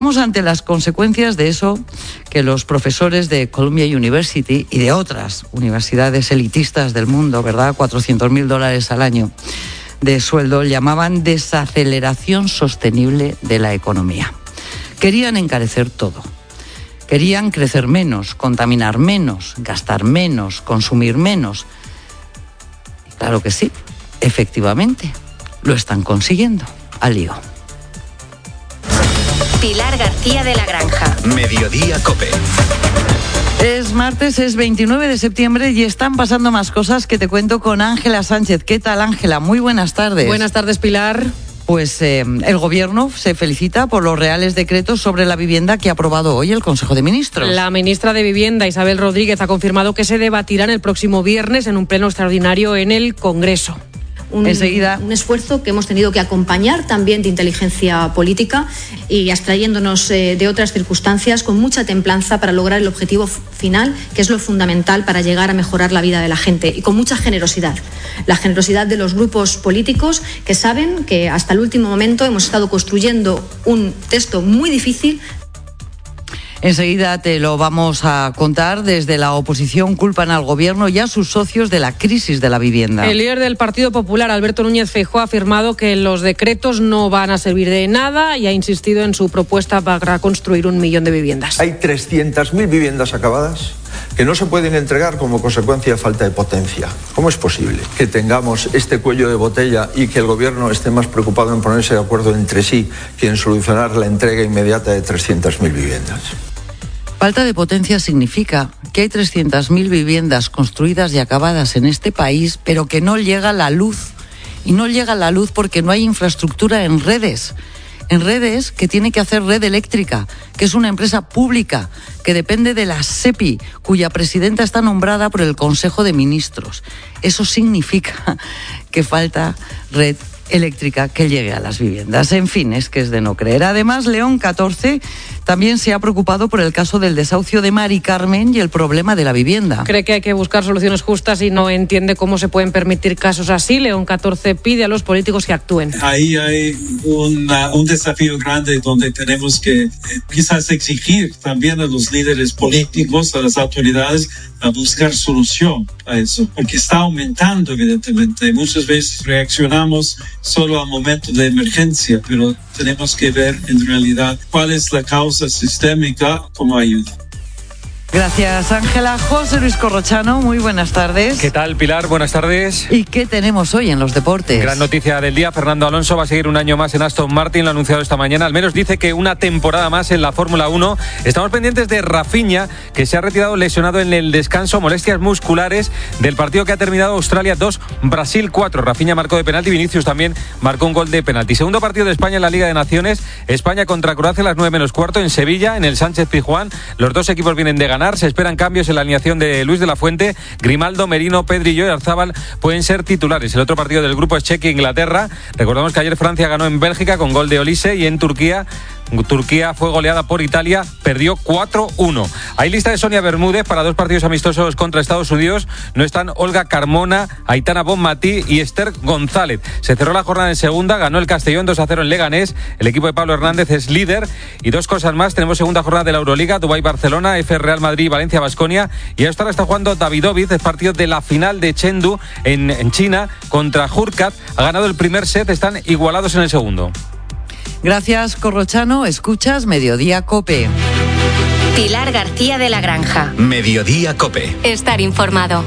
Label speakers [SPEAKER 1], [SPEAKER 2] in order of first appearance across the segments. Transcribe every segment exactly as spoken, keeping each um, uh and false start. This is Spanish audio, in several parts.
[SPEAKER 1] Estamos ante las consecuencias de eso que los profesores de Columbia University y de otras universidades elitistas del mundo, ¿verdad?, cuatrocientos mil dólares al año de sueldo, llamaban desaceleración sostenible de la economía. Querían encarecer todo. Querían crecer menos, contaminar menos, gastar menos, consumir menos. Y claro que sí, efectivamente, lo están consiguiendo. Al lío.
[SPEAKER 2] Pilar García de la Granja.
[SPEAKER 3] Mediodía COPE.
[SPEAKER 1] Es martes, es veintinueve de septiembre y están pasando más cosas que te cuento con Ángela Sánchez. ¿Qué tal, Ángela? Muy buenas tardes.
[SPEAKER 4] Buenas tardes, Pilar.
[SPEAKER 1] Pues eh, el Gobierno se felicita por los reales decretos sobre la vivienda que ha aprobado hoy el Consejo de Ministros.
[SPEAKER 4] La ministra de Vivienda, Isabel Rodríguez, ha confirmado que se debatirán el próximo viernes en un pleno extraordinario en el Congreso.
[SPEAKER 5] Un,
[SPEAKER 1] Enseguida.
[SPEAKER 5] un esfuerzo que hemos tenido que acompañar también de inteligencia política y abstrayéndonos eh, de otras circunstancias con mucha templanza para lograr el objetivo final, que es lo fundamental para llegar a mejorar la vida de la gente, y con mucha generosidad. La generosidad de los grupos políticos que saben que hasta el último momento hemos estado construyendo un texto muy difícil.
[SPEAKER 1] Enseguida te lo vamos a contar. Desde la oposición culpan al Gobierno y a sus socios de la crisis de la vivienda.
[SPEAKER 4] El líder del Partido Popular, Alberto Núñez Feijóo, ha afirmado que los decretos no van a servir de nada y ha insistido en su propuesta para construir un millón de viviendas.
[SPEAKER 6] Hay trescientas mil viviendas acabadas que no se pueden entregar como consecuencia de falta de potencia. ¿Cómo es posible que tengamos este cuello de botella y que el Gobierno esté más preocupado en ponerse de acuerdo entre sí que en solucionar la entrega inmediata de trescientas mil viviendas?
[SPEAKER 1] Falta de potencia significa que hay trescientas mil viviendas construidas y acabadas en este país, pero que no llega la luz. Y no llega la luz porque no hay infraestructura en redes. En redes que tiene que hacer Red Eléctrica, que es una empresa pública que depende de la SEPI, cuya presidenta está nombrada por el Consejo de Ministros. Eso significa que falta red eléctrica que llegue a las viviendas. En fin, es que es de no creer. Además, León catorce también se ha preocupado por el caso del desahucio de Mari Carmen y el problema de la vivienda.
[SPEAKER 4] Cree que hay que buscar soluciones justas y no entiende cómo se pueden permitir casos así. León catorce pide a los políticos que actúen.
[SPEAKER 7] Ahí hay una, un desafío grande donde tenemos que eh, quizás exigir también a los líderes políticos, a las autoridades, a buscar solución a eso, porque está aumentando evidentemente. Muchas veces reaccionamos solo a momentos de emergencia, pero tenemos que ver en realidad cuál es la causa sistémica como ayuda.
[SPEAKER 1] Gracias, Ángela. José Luis Corrochano, muy buenas tardes.
[SPEAKER 8] ¿Qué tal, Pilar? Buenas tardes.
[SPEAKER 1] ¿Y qué tenemos hoy en los deportes?
[SPEAKER 8] Gran noticia del día, Fernando Alonso va a seguir un año más en Aston Martin, lo ha anunciado esta mañana, al menos dice que una temporada más en la Fórmula uno. Estamos pendientes de Rafinha, que se ha retirado lesionado en el descanso, molestias musculares del partido que ha terminado Australia dos, Brasil cuatro. Rafinha marcó de penalti, Vinicius también marcó un gol de penalti. Segundo partido de España en la Liga de Naciones, España contra Croacia a las nueve menos cuarto en Sevilla, en el Sánchez Pizjuán. Los dos equipos vienen de ganar. Se esperan cambios en la alineación de Luis de la Fuente. Grimaldo, Merino, Pedri y Oyarzábal pueden ser titulares. El otro partido del grupo es Chequia-Inglaterra. Recordamos que ayer Francia ganó en Bélgica con gol de Olise y en Turquía Turquía fue goleada por Italia, perdió cuatro uno. Hay lista de Sonia Bermúdez para dos partidos amistosos contra Estados Unidos. No están Olga Carmona, Aitana Bonmatí y Esther González. Se cerró la jornada en segunda, ganó el Castellón dos a cero en Leganés. El equipo de Pablo Hernández es líder. Y dos cosas más, tenemos segunda jornada de la Euroliga, Dubái-Barcelona, F Real Madrid, Valencia-Baskonia. Y hasta ahora está jugando Davidovic, es partido de la final de Chengdu en, en China contra Hurkacz. Ha ganado el primer set, están igualados en el segundo.
[SPEAKER 1] Gracias, Corrochano. Escuchas Mediodía COPE.
[SPEAKER 2] Pilar García de la Granja.
[SPEAKER 3] Mediodía COPE.
[SPEAKER 2] Estar informado.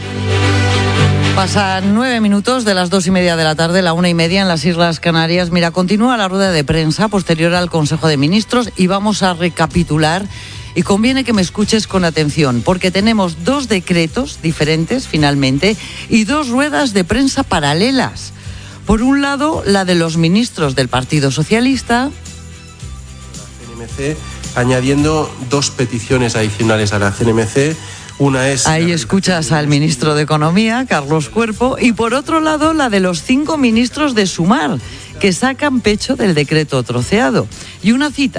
[SPEAKER 1] Pasan nueve minutos de las dos y media de la tarde, la una y media en las Islas Canarias. Mira, continúa la rueda de prensa posterior al Consejo de Ministros y vamos a recapitular. Y conviene que me escuches con atención, porque tenemos dos decretos diferentes, finalmente, y dos ruedas de prensa paralelas. Por un lado, la de los ministros del Partido Socialista.
[SPEAKER 9] La C N M C, añadiendo dos peticiones adicionales a la C N M C. Una es...
[SPEAKER 1] Ahí escuchas al ministro de Economía, Carlos Cuerpo, y por otro lado, la de los cinco ministros de Sumar, que sacan pecho del decreto troceado. Y una cita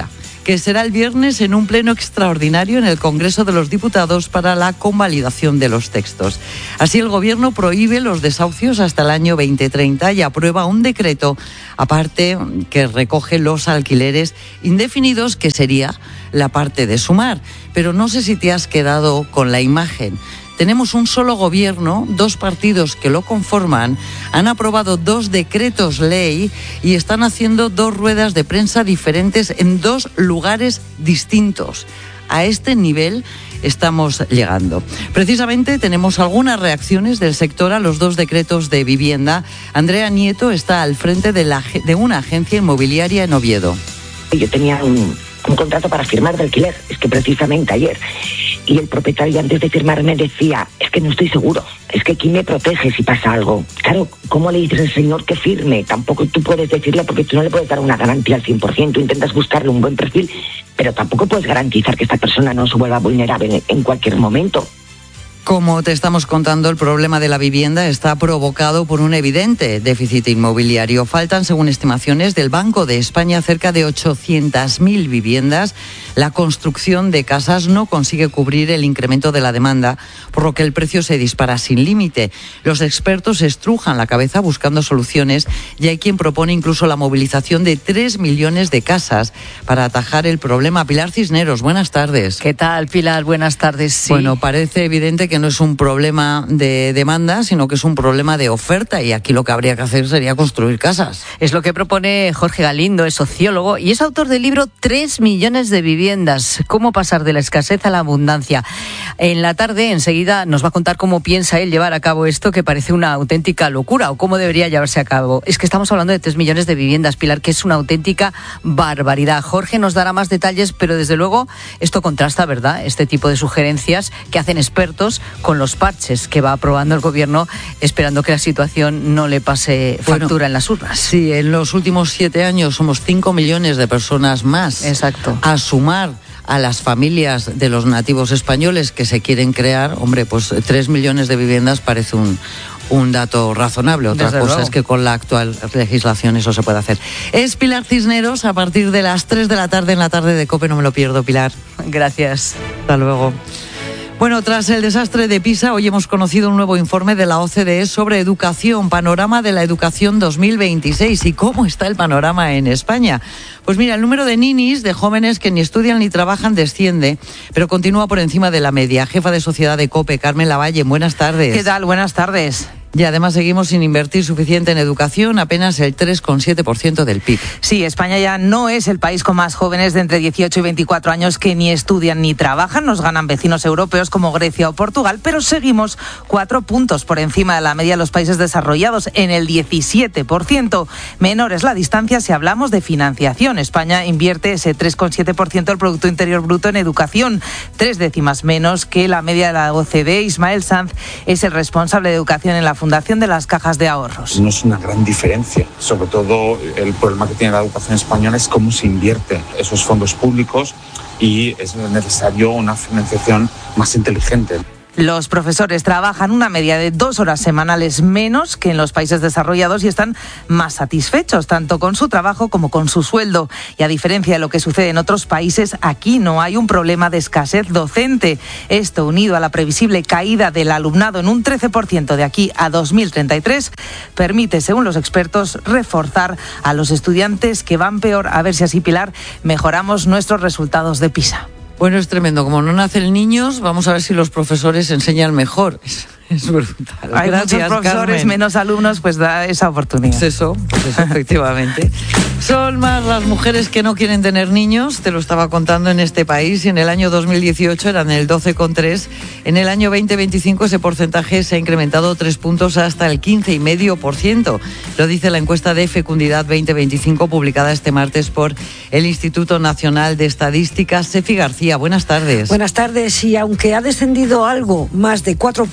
[SPEAKER 1] que será el viernes en un pleno extraordinario en el Congreso de los Diputados para la convalidación de los textos. Así, el Gobierno prohíbe los desahucios hasta el año veinte treinta y aprueba un decreto aparte que recoge los alquileres indefinidos, que sería la parte de Sumar. Pero no sé si te has quedado con la imagen. Tenemos un solo gobierno, dos partidos que lo conforman, han aprobado dos decretos ley y están haciendo dos ruedas de prensa diferentes en dos lugares distintos. A este nivel estamos llegando. Precisamente tenemos algunas reacciones del sector a los dos decretos de vivienda. Andrea Nieto está al frente de, la, de una agencia inmobiliaria en Oviedo.
[SPEAKER 10] Yo tenía un, un contrato para firmar de alquiler, es que precisamente ayer, y el propietario antes de firmar me decía, es que no estoy seguro, es que ¿quién me protege si pasa algo? Claro, ¿cómo le dices al señor que firme? Tampoco tú puedes decirle, porque tú no le puedes dar una garantía al cien por ciento, intentas buscarle un buen perfil, pero tampoco puedes garantizar que esta persona no se vuelva vulnerable en cualquier momento.
[SPEAKER 1] Como te estamos contando, el problema de la vivienda está provocado por un evidente déficit inmobiliario. Faltan, según estimaciones del Banco de España, cerca de ochocientas mil viviendas. La construcción de casas no consigue cubrir el incremento de la demanda, por lo que el precio se dispara sin límite. Los expertos estrujan la cabeza buscando soluciones y hay quien propone incluso la movilización de tres millones de casas para atajar el problema. Pilar Cisneros, buenas tardes.
[SPEAKER 11] ¿Qué tal, Pilar? Buenas tardes. Sí.
[SPEAKER 1] Bueno, parece evidente que que no es un problema de demanda, sino que es un problema de oferta, y aquí lo que habría que hacer sería construir casas.
[SPEAKER 11] Es lo que propone Jorge Galindo, es sociólogo y es autor del libro Tres millones de viviendas, cómo pasar de la escasez a la abundancia. En la tarde, enseguida, nos va a contar cómo piensa él llevar a cabo esto, que parece una auténtica locura, o cómo debería llevarse a cabo. Es que estamos hablando de tres millones de viviendas, Pilar, que es una auténtica barbaridad. Jorge nos dará más detalles, pero desde luego esto contrasta, ¿verdad?, este tipo de sugerencias que hacen expertos con los parches que va aprobando el gobierno, esperando que la situación no le pase factura bueno, en las urnas.
[SPEAKER 1] Sí, en los últimos siete años somos cinco millones de personas más.
[SPEAKER 11] Exacto.
[SPEAKER 1] A sumar a las familias de los nativos españoles que se quieren crear, hombre, pues tres millones de viviendas parece un, un dato razonable. Otra
[SPEAKER 11] Desde
[SPEAKER 1] cosa
[SPEAKER 11] luego.
[SPEAKER 1] es que con la actual legislación eso se puede hacer. Es Pilar Cisneros a partir de las tres de la tarde en la tarde de COPE. No me lo pierdo, Pilar.
[SPEAKER 11] Gracias.
[SPEAKER 1] Hasta luego. Bueno, tras el desastre de Pisa, hoy hemos conocido un nuevo informe de la O C D E sobre educación, panorama de la educación dos mil veintiséis. ¿Y cómo está el panorama en España? Pues mira, el número de ninis, de jóvenes que ni estudian ni trabajan, desciende, pero continúa por encima de la media. Jefa de Sociedad de COPE, Carmen Lavalle, buenas tardes.
[SPEAKER 12] ¿Qué tal? Buenas tardes.
[SPEAKER 1] Y además seguimos sin invertir suficiente en educación, apenas el tres coma siete por ciento del P I B.
[SPEAKER 12] Sí, España ya no es el país con más jóvenes de entre dieciocho y veinticuatro años que ni estudian ni trabajan. Nos ganan vecinos europeos como Grecia o Portugal, pero seguimos cuatro puntos por encima de la media de los países desarrollados, en el diecisiete por ciento. Menor es la distancia si hablamos de financiación. España invierte ese tres coma siete por ciento del Producto Interior Bruto en educación, tres décimas menos que la media de la O C D E. Ismael Sanz es el responsable de educación en la Fundación de las Cajas de Ahorros.
[SPEAKER 13] No es una gran diferencia. Sobre todo el problema que tiene la educación española es cómo se invierte esos fondos públicos, y es necesario una financiación más inteligente.
[SPEAKER 12] Los profesores trabajan una media de dos horas semanales menos que en los países desarrollados y están más satisfechos tanto con su trabajo como con su sueldo. Y a diferencia de lo que sucede en otros países, aquí no hay un problema de escasez docente. Esto, unido a la previsible caída del alumnado en un trece por ciento de aquí a dos mil treinta y tres, permite, según los expertos, reforzar a los estudiantes que van peor. A ver si así, Pilar, mejoramos nuestros resultados de PISA.
[SPEAKER 1] Bueno, es tremendo. Como no nacen niños, vamos a ver si los profesores enseñan mejor. Es, es brutal.
[SPEAKER 12] Hay
[SPEAKER 1] Gracias,
[SPEAKER 12] muchos profesores,
[SPEAKER 1] Carmen.
[SPEAKER 12] Menos alumnos, pues da esa oportunidad.
[SPEAKER 1] Pues eso, pues eso, efectivamente. Son más las mujeres que no quieren tener niños, te lo estaba contando, en este país, y en el año dos mil dieciocho eran el doce coma tres. En el año veinte veinticinco ese porcentaje se ha incrementado tres puntos hasta el quince coma cinco por ciento. Lo dice la encuesta de Fecundidad veinte veinticinco publicada este martes por el Instituto Nacional de Estadística. Sefi García, buenas tardes.
[SPEAKER 14] Buenas tardes. Y aunque ha descendido algo, más de cuatro puntos,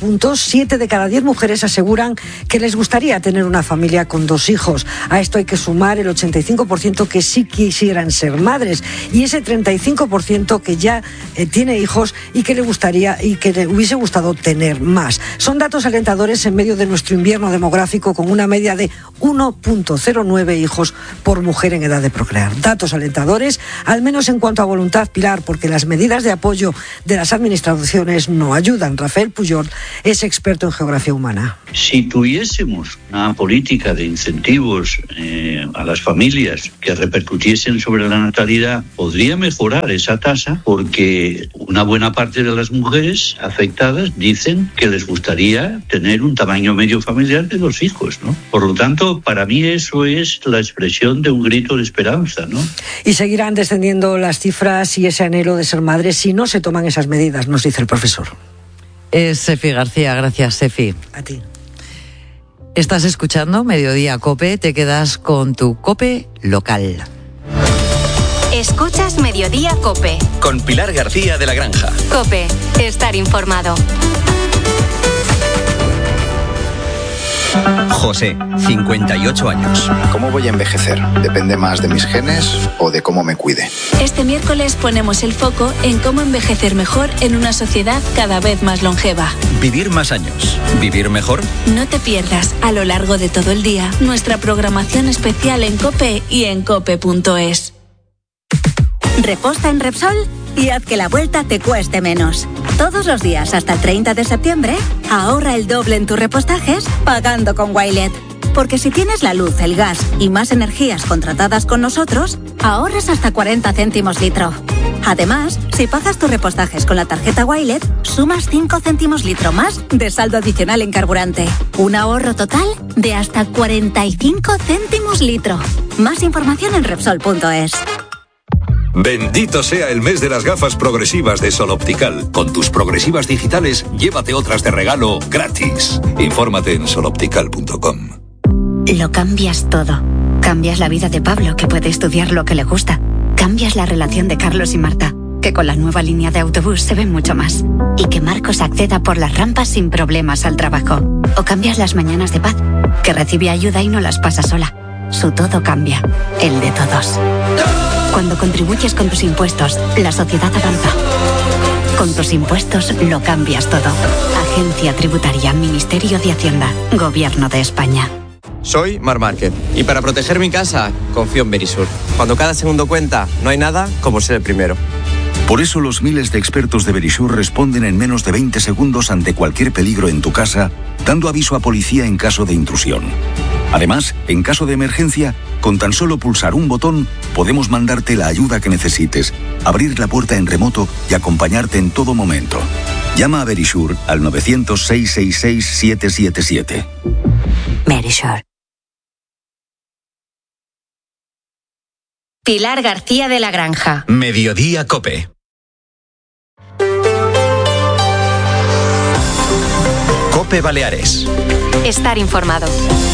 [SPEAKER 14] Siete de cada diez mujeres aseguran que les gustaría tener una familia con dos hijos. A esto hay que sumar el ochenta y cinco por ciento que sí quisieran ser madres y ese treinta y cinco por ciento que ya eh, tiene hijos y que le gustaría y que le hubiese gustado tener más. Son datos alentadores en medio de nuestro invierno demográfico con una media de uno coma cero nueve hijos por mujer en edad de procrear. Datos alentadores, al menos en cuanto a voluntad, Pilar, porque las medidas de apoyo de las administraciones no ayudan. Rafael Pujol es experto en geografía humana.
[SPEAKER 15] Si tuviésemos una política de incentivos eh, a las familias que repercutiesen sobre la natalidad, podría mejorar esa tasa, porque una buena parte de las mujeres afectadas dicen que les gustaría tener un tamaño medio familiar de dos hijos, ¿no? Por lo tanto, para mí eso es la expresión de un grito de esperanza, ¿no?
[SPEAKER 14] Y seguirán descendiendo las cifras y ese anhelo de ser madre si no se toman esas medidas, nos dice el profesor.
[SPEAKER 1] Es Sefi García, gracias Sefi.
[SPEAKER 14] A ti.
[SPEAKER 1] Estás escuchando Mediodía COPE, te quedas con tu COPE local.
[SPEAKER 2] Escuchas Mediodía COPE.
[SPEAKER 3] Con Pilar García de la Granja.
[SPEAKER 2] COPE, estar informado.
[SPEAKER 3] José, cincuenta y ocho años.
[SPEAKER 16] ¿Cómo voy a envejecer? ¿Depende más de mis genes o de cómo me cuide?
[SPEAKER 17] Este miércoles ponemos el foco en cómo envejecer mejor en una sociedad cada vez más longeva.
[SPEAKER 3] Vivir más años. ¿Vivir mejor?
[SPEAKER 17] No te pierdas a lo largo de todo el día nuestra programación especial en COPE y en cope punto es.
[SPEAKER 18] Reposta en Repsol y haz que la vuelta te cueste menos. Todos los días hasta el treinta de septiembre, ahorra el doble en tus repostajes pagando con Wilet. Porque si tienes la luz, el gas y más energías contratadas con nosotros, ahorras hasta cuarenta céntimos litro. Además, si pagas tus repostajes con la tarjeta Wilet, sumas cinco céntimos litro más de saldo adicional en carburante. Un ahorro total de hasta cuarenta y cinco céntimos litro. Más información en Repsol punto es.
[SPEAKER 19] Bendito sea el mes de las gafas progresivas de Sol Optical. Con tus progresivas digitales, llévate otras de regalo gratis. Infórmate en sol optical punto com.
[SPEAKER 18] Lo cambias todo. Cambias la vida de Pablo, que puede estudiar lo que le gusta. Cambias la relación de Carlos y Marta, que con la nueva línea de autobús se ven mucho más. Y que Marcos acceda por las rampas sin problemas al trabajo. O cambias las mañanas de Paz, que recibe ayuda y no las pasa sola. Su todo cambia, el de todos. Cuando contribuyes con tus impuestos, la sociedad avanza. Con tus impuestos lo cambias todo. Agencia Tributaria, Ministerio de Hacienda, Gobierno de España.
[SPEAKER 20] Soy Mar Márquez y para proteger mi casa confío en Verisur. Cuando cada segundo cuenta, no hay nada como ser el primero.
[SPEAKER 21] Por eso los miles de expertos de Verisur responden en menos de veinte segundos ante cualquier peligro en tu casa, dando aviso a policía en caso de intrusión. Además, en caso de emergencia, con tan solo pulsar un botón, podemos mandarte la ayuda que necesites, abrir la puerta en remoto y acompañarte en todo momento. Llama a Verisur al nueve cero cero, seis seis seis, siete siete siete.
[SPEAKER 18] Verisur.
[SPEAKER 2] Pilar García de la Granja.
[SPEAKER 3] Mediodía COPE. COPE Baleares.
[SPEAKER 2] Estar informado.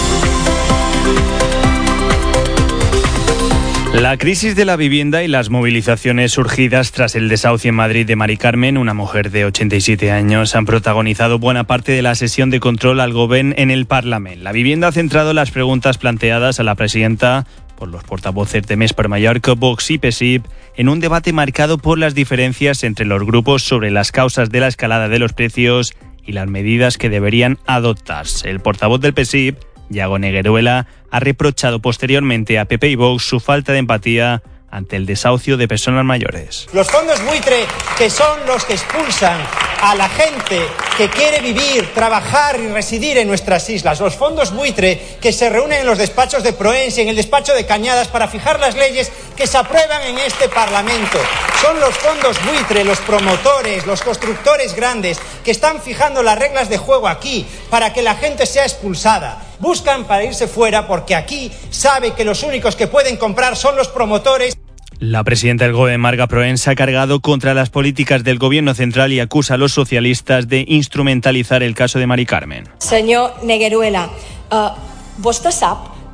[SPEAKER 22] La crisis de la vivienda y las movilizaciones surgidas tras el desahucio en Madrid de Mari Carmen, una mujer de ochenta y siete años, han protagonizado buena parte de la sesión de control al Gobierno en el Parlamento. La vivienda ha centrado las preguntas planteadas a la presidenta por los portavoces de Més per Mallorca, Vox y P S I P, en un debate marcado por las diferencias entre los grupos sobre las causas de la escalada de los precios y las medidas que deberían adoptarse. El portavoz del P S I P, Iago Negueruela, ha reprochado posteriormente a P P y Vox su falta de empatía ante el desahucio de personas mayores.
[SPEAKER 23] Los fondos buitre, que son los que expulsan a la gente que quiere vivir, trabajar y residir en nuestras islas. Los fondos buitre que se reúnen en los despachos de Proensi, en el despacho de Cañadas, para fijar las leyes que se aprueban en este Parlamento. Son los fondos buitre, los promotores, los constructores grandes, que están fijando las reglas de juego aquí para que la gente sea expulsada. Buscan para irse fuera porque aquí sabe que los únicos que pueden comprar son los promotores.
[SPEAKER 22] La presidenta del Gobierno, Marga Proens, ha cargado contra las políticas del Gobierno central y acusa a los socialistas de instrumentalizar el caso de Mari Carmen.
[SPEAKER 24] Senyor Negueruela, uh, vostè sap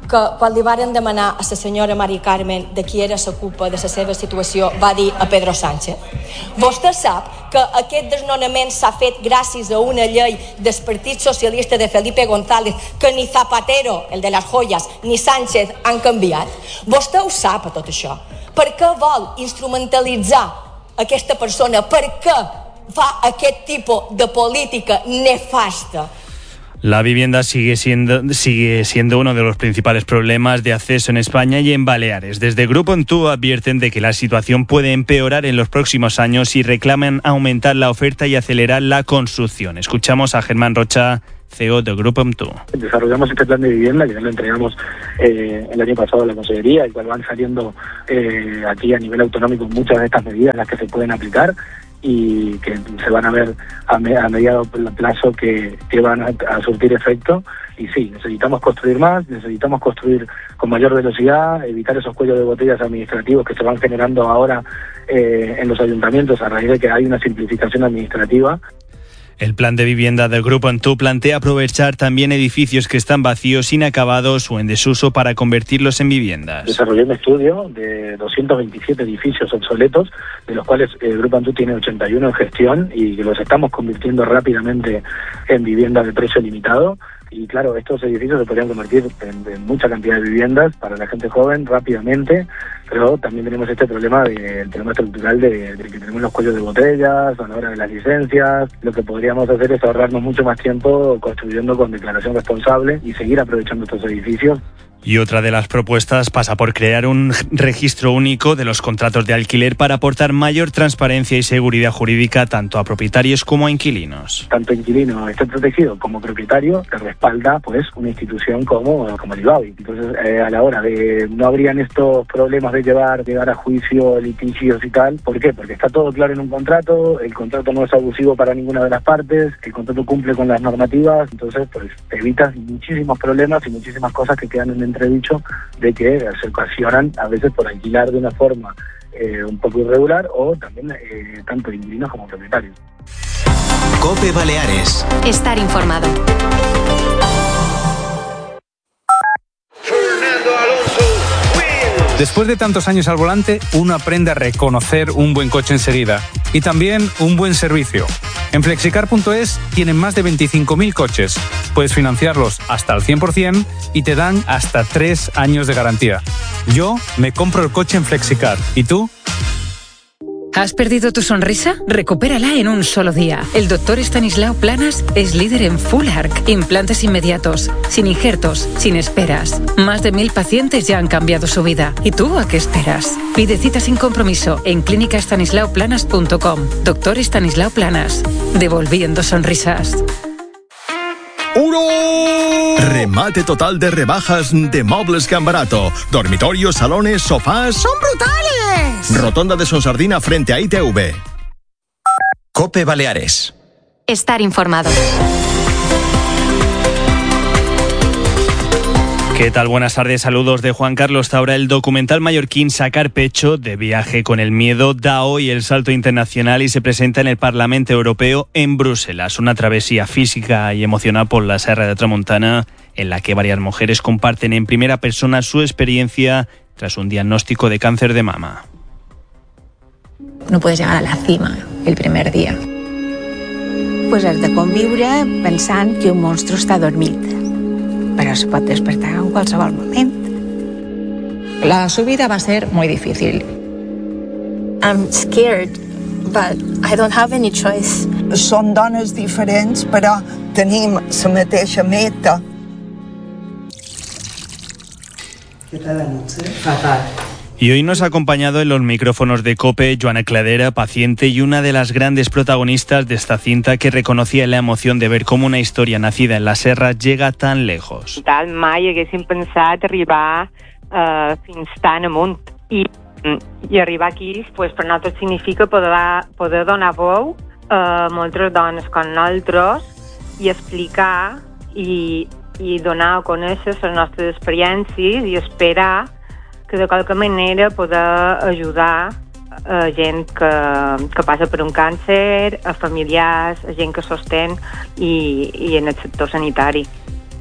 [SPEAKER 4] que quan li varen demanar a la senyora Mari Carmen de qui era la culpa de la seva situació, va dir a Pedro Sánchez. Vostè sap que aquest desnonament s'ha fet gràcies a una llei del Partit Socialista de Felipe González que ni Zapatero, el de las joyas, ni Sánchez han canviat. Vostè ho sap, tot això. Per què vol instrumentalitzar aquesta persona? Per què fa aquest tipus de política nefasta?
[SPEAKER 22] La vivienda sigue siendo, sigue siendo uno de los principales problemas de acceso en España y en Baleares. Desde Grupo Ontú advierten de que la situación puede empeorar en los próximos años y reclaman aumentar la oferta y acelerar la construcción. Escuchamos a Germán Rocha, C E O de Grupo Ontú.
[SPEAKER 5] Desarrollamos este plan de vivienda que ya lo entregamos eh, el año pasado a la Consellería, y cual van saliendo eh, aquí a nivel autonómico muchas de estas medidas las que se pueden aplicar y que se van a ver a, me, a mediado plazo que, que van a, a surtir efecto. Y sí, necesitamos construir más, necesitamos construir con mayor velocidad, evitar esos cuellos de botellas administrativos que se van generando ahora eh, en los ayuntamientos a raíz de que hay una simplificación administrativa.
[SPEAKER 22] El plan de vivienda del Grupo Ontú plantea aprovechar también edificios que están vacíos, inacabados o en desuso para convertirlos en viviendas.
[SPEAKER 5] Desarrollé un estudio de doscientos veintisiete edificios obsoletos, de los cuales el Grupo Ontú tiene ochenta y uno en gestión y que los estamos convirtiendo rápidamente en viviendas de precio limitado. Y claro, estos edificios se podrían convertir en, en mucha cantidad de viviendas para la gente joven rápidamente, pero también tenemos este problema del problema estructural de, de que tenemos los cuellos de botellas a la hora de las licencias. Lo que podríamos hacer es ahorrarnos mucho más tiempo construyendo con declaración responsable y seguir aprovechando estos edificios.
[SPEAKER 22] Y otra de las propuestas pasa por crear un registro único de los contratos de alquiler para aportar mayor transparencia y seguridad jurídica tanto a propietarios como a inquilinos.
[SPEAKER 5] Tanto inquilino esté protegido como propietario te respalda pues una institución como, como el I B A B I. Entonces eh, a la hora de no habrían estos problemas de llevar, llegar a juicio, litigios y tal. ¿Por qué? Porque está todo claro en un contrato, el contrato no es abusivo para ninguna de las partes, el contrato cumple con las normativas, entonces pues te evitas muchísimos problemas y muchísimas cosas que quedan en entredicho de que se ocasionan a veces por alquilar de una forma eh, un poco irregular o también eh, tanto inquilinos como propietarios.
[SPEAKER 3] COPE Baleares.
[SPEAKER 2] Estar informado.
[SPEAKER 8] Después de tantos años al volante, uno aprende a reconocer un buen coche enseguida y también un buen servicio. En flexicar punto es tienen más de veinticinco mil coches. Puedes financiarlos hasta el cien por ciento y te dan hasta tres años de garantía. Yo me compro el coche en Flexicar. ¿Y tú?
[SPEAKER 6] ¿Has perdido tu sonrisa? Recupérala en un solo día. El doctor Estanislao Planas es líder en Full Arc, implantes inmediatos, sin injertos, sin esperas. Más de mil pacientes ya han cambiado su vida. ¿Y tú a qué esperas? Pide cita sin compromiso en clínica estanislao planas punto com. Doctor Estanislao Planas, devolviendo sonrisas.
[SPEAKER 24] ¡Uno! Remate total de rebajas de Mobles Can Barato. Dormitorios, salones, sofás.
[SPEAKER 25] ¡Son brutales!
[SPEAKER 24] Rotonda de Sonsardina frente a I T V.
[SPEAKER 3] COPE Baleares.
[SPEAKER 2] Estar informado.
[SPEAKER 22] ¿Qué tal? Buenas tardes, saludos de Juan Carlos Taura. El documental mallorquín Sacar Pecho, de viaje con el miedo, da hoy el salto internacional y se presenta en el Parlamento Europeo en Bruselas. Una travesía física y emocional por la Serra de Tramuntana, en la que varias mujeres comparten en primera persona su experiencia tras un diagnóstico de cáncer de mama.
[SPEAKER 26] No puedes llegar a la cima el primer día.
[SPEAKER 27] Pues has de conviure pensant que un monstru està dormit, però se pot despertar en qualsevol moment.
[SPEAKER 26] La subida va a ser muy difícil.
[SPEAKER 28] I'm scared, but I don't have any choice.
[SPEAKER 29] Són dones diferents, però tenim la mateixa meta.
[SPEAKER 30] ¿Qué tal la noche? Fatal.
[SPEAKER 22] Y hoy nos ha acompañado en los micrófonos de COPE Joana Cladera, paciente y una de las grandes protagonistas de esta cinta, que reconocía la emoción de ver cómo una historia nacida en la Serra llega tan lejos.
[SPEAKER 31] Tal, mai haguéssim pensat arribar uh, fins tan amunt. I, i arribar aquí, pues, per nosaltres significa poder, poder donar veu a moltes dones com nosaltres i explicar i, i donar a conèixer les nostres experiències i esperar que de qualque manera poder ajudar a gent que, que passa per un càncer, a familiars, a gent que sostén i, i en el sector sanitari.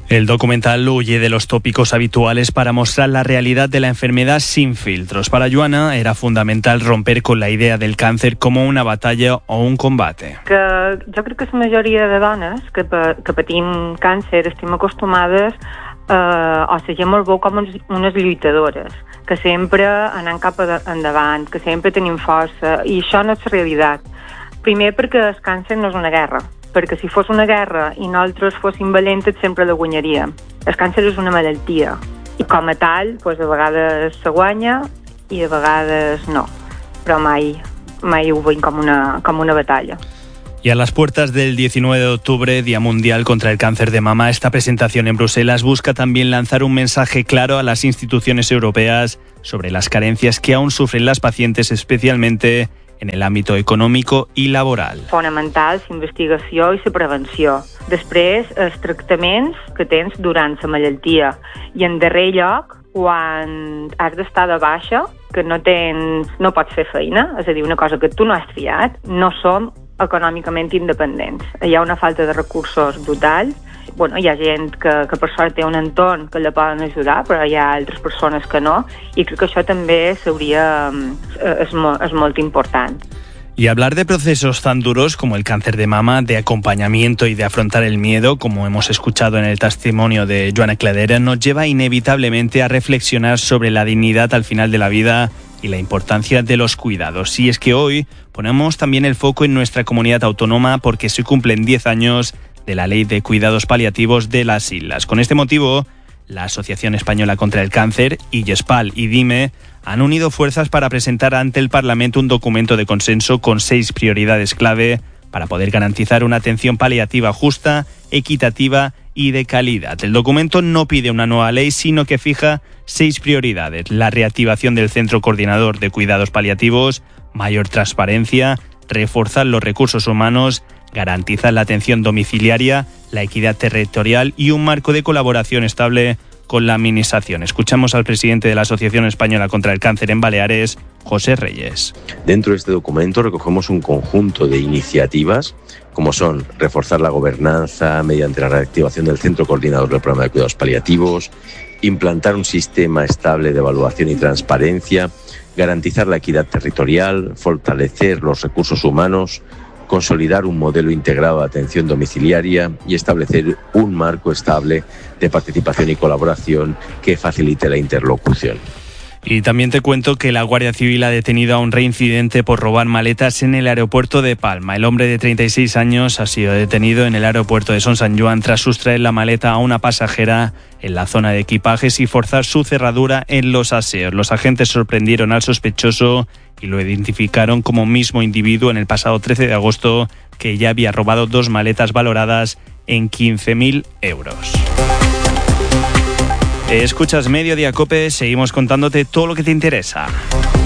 [SPEAKER 22] El documental huye de los tópicos habituales para mostrar la realidad de la enfermedad sin filtros. Para Joana era fundamental romper con la idea del càncer como una batalla o un combate.
[SPEAKER 31] Que jo crec que la majoria de dones que, que patim càncer estem acostumades eh, a ser molt bo com unes lluitadores, que sempre anant cap endavant, que sempre tenim força, i això no és la realitat. Primer perquè el càncer no és una guerra, perquè si fos una guerra i nosaltres fóssim valentes sempre la guanyaríem. El càncer és una malaltia i com a tal, doncs a vegades se guanya i a vegades no, però mai, mai ho veiem com una, com una batalla.
[SPEAKER 22] Y a las puertas del diecinueve de octubre, Día Mundial contra el Cáncer de Mama, esta presentación en Bruselas busca también lanzar un mensaje claro a las instituciones europeas sobre las carencias que aún sufren las pacientes, especialmente en el ámbito económico i laboral.
[SPEAKER 31] Fonamental la investigació i la prevenció. Després, els tractaments que tens durant la malaltia. I en darrer lloc, quan has d'estar de baixa, que no tens, no pots fer feina, és a dir, una cosa que tu no has triat, no som econòmicament independents. Hi ha una falta de recursos brutal. Bueno, hi ha gent que, que per sort té un entorn que la poden ajudar, però hi ha altres persones que no, i crec que això també s'hauria, és, és molt important.
[SPEAKER 22] Y hablar de procesos tan duros como el cáncer de mama, de acompañamiento y de afrontar el miedo, como hemos escuchado en el testimonio de Joana Cladera, nos lleva inevitablemente a reflexionar sobre la dignidad al final de la vida y la importancia de los cuidados. Y es que hoy ponemos también el foco en nuestra comunidad autónoma porque se cumplen diez años de la Ley de Cuidados Paliativos de las Islas. Con este motivo, la Asociación Española contra el Cáncer, IESPAL y DIME han unido fuerzas para presentar ante el Parlamento un documento de consenso con seis prioridades clave para poder garantizar una atención paliativa justa, equitativa y de calidad. El documento no pide una nueva ley, sino que fija seis prioridades: la reactivación del Centro Coordinador de Cuidados Paliativos, mayor transparencia, reforzar los recursos humanos, garantizar la atención domiciliaria, la equidad territorial y un marco de colaboración estable con la Administración. Escuchamos al presidente de la Asociación Española contra el Cáncer en Baleares, José Reyes.
[SPEAKER 1] Dentro de este documento recogemos un conjunto de iniciativas, como son reforzar la gobernanza mediante la reactivación del Centro Coordinador del Programa de Cuidados Paliativos, implantar un sistema estable de evaluación y transparencia, garantizar la equidad territorial, fortalecer los recursos humanos, consolidar un modelo integrado de atención domiciliaria y establecer un marco estable de participación y colaboración que facilite la interlocución.
[SPEAKER 22] Y también te cuento que la Guardia Civil ha detenido a un reincidente por robar maletas en el aeropuerto de Palma. El hombre de treinta y seis años ha sido detenido en el aeropuerto de Son Sant Joan tras sustraer la maleta a una pasajera en la zona de equipajes y forzar su cerradura en los aseos. Los agentes sorprendieron al sospechoso y lo identificaron como mismo individuo en el pasado trece de agosto, que ya había robado dos maletas valoradas en quince mil euros. Escuchas Mediodía Cope, seguimos contándote todo lo que te interesa.